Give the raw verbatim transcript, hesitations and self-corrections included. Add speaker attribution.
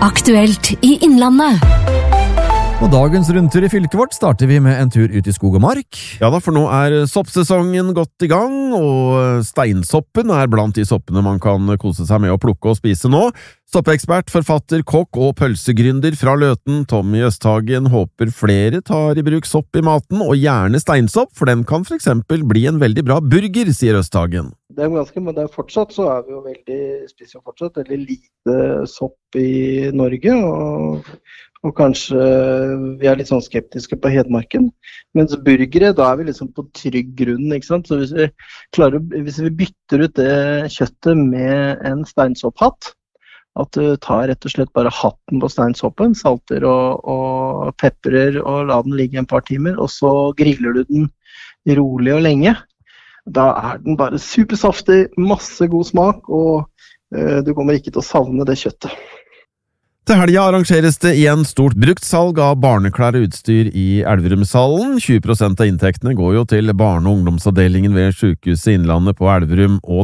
Speaker 1: Aktuelt i Innlandet.
Speaker 2: Og dagens rundtur i fylket vårt starter vi med en tur ut i skog og mark.
Speaker 3: Ja da, for nå er soppsesongen godt i gang, og steinsoppen er blant de soppene man kan kose seg med å plukke og spise nå. Soppekspert, forfatter, kokk og pølsegründer fra Løten, Tommy Østhagen, håper flere tar i bruk sopp i maten, og gjerne steinsopp, for den kan for eksempel bli en veldig bra burger, sier Østhagen.
Speaker 4: Det er ganske, men det er fortsatt så er vi jo veldig, spiser jo fortsatt veldig lite sopp i Norge, og, og kanskje vi er litt sånn skeptiske på Hedmarken. Mens burgere, da er vi liksom på trygg grunn, ikke sant? Så hvis vi klarer, hvis vi bytter ut det kjøttet med en steinsopphatt, at du tar rett og slett bare hatten på steinsoppen, salter og, og pepper og la den ligge en par timer, og så griller du den rolig og lenge. Da er den bare supersaftig, masse god smak, og uh, du kommer ikke til å savne det kjøttet.
Speaker 3: Til helga arrangeres det igjen stort bruktsalg av barneklær og utstyr i Elverumshallen. tjue prosent av inntektene går jo til barne- og ungdomsavdelingen ved Sykehuset Innlandet på Elverum og